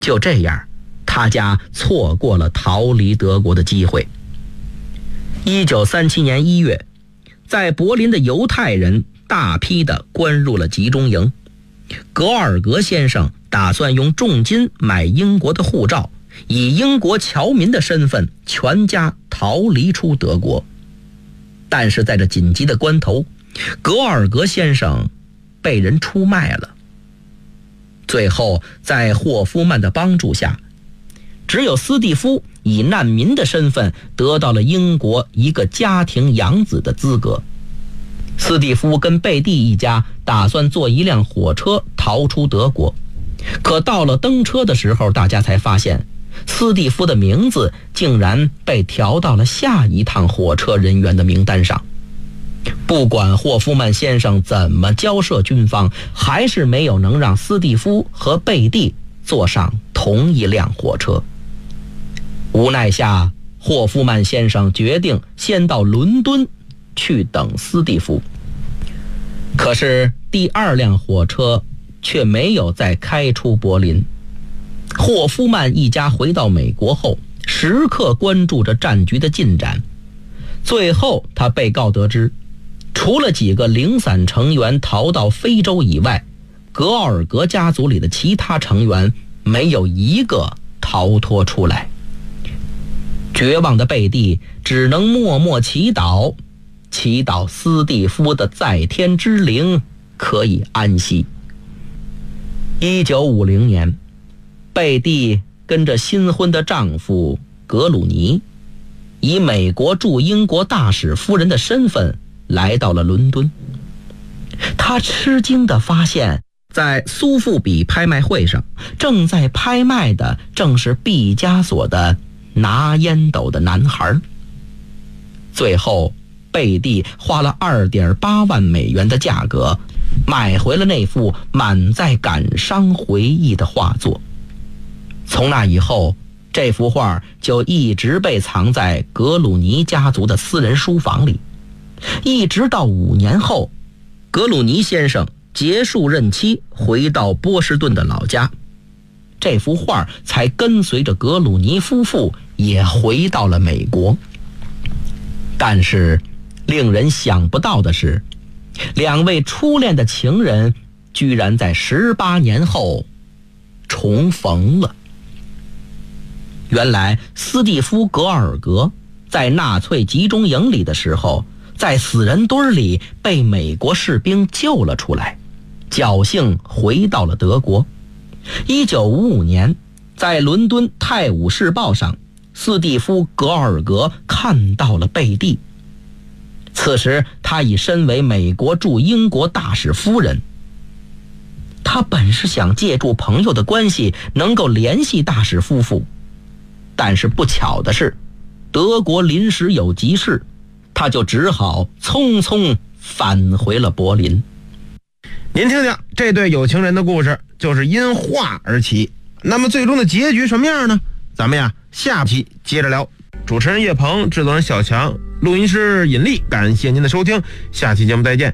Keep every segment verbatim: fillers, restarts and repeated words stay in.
就这样，他家错过了逃离德国的机会。一九三七年一月，在柏林的犹太人大批的关入了集中营。格尔格先生打算用重金买英国的护照，以英国侨民的身份全家逃离出德国。但是在这紧急的关头，格尔格先生被人出卖了。最后在霍夫曼的帮助下，只有斯蒂夫以难民的身份得到了英国一个家庭养子的资格。斯蒂夫跟贝蒂一家打算坐一辆火车逃出德国，可到了登车的时候，大家才发现斯蒂夫的名字竟然被调到了下一趟火车人员的名单上。不管霍夫曼先生怎么交涉军方，还是没有能让斯蒂夫和贝蒂坐上同一辆火车。无奈下，霍夫曼先生决定先到伦敦去等斯蒂夫。可是第二辆火车却没有再开出柏林。霍夫曼一家回到美国后，时刻关注着战局的进展。最后他被告得知，除了几个零散成员逃到非洲以外，格尔格家族里的其他成员没有一个逃脱出来。绝望的贝蒂只能默默祈祷，祈祷斯蒂夫的在天之灵可以安息。一九五零年，贝蒂跟着新婚的丈夫格鲁尼，以美国驻英国大使夫人的身份来到了伦敦。他吃惊地发现，在苏富比拍卖会上，正在拍卖的正是毕加索的拿烟斗的男孩。最后贝蒂花了 二点八万美元的价格买回了那幅满载感伤回忆的画作。从那以后，这幅画就一直被藏在格鲁尼家族的私人书房里，一直到五年后，格鲁尼先生结束任期回到波士顿的老家，这幅画才跟随着格鲁尼夫妇也回到了美国。但是令人想不到的是，两位初恋的情人居然在十八年后重逢了。原来斯蒂夫·格尔格在纳粹集中营里的时候，在死人堆里被美国士兵救了出来，侥幸回到了德国。一九五五年，在伦敦《泰晤士报》上，斯蒂夫·格尔格看到了贝蒂。此时他已身为美国驻英国大使夫人。他本是想借助朋友的关系能够联系大使夫妇，但是不巧的是，德国临时有急事，他就只好匆匆返回了柏林。 您听听这对有情人的故事，就是因画而起。那么最终的结局什么样呢？咱们呀下期接着聊。主持人叶鹏，制作人小强，录音师尹力，感谢您的收听，下期节目再见。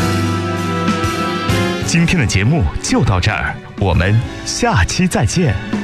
今天的节目就到这儿，我们下期再见。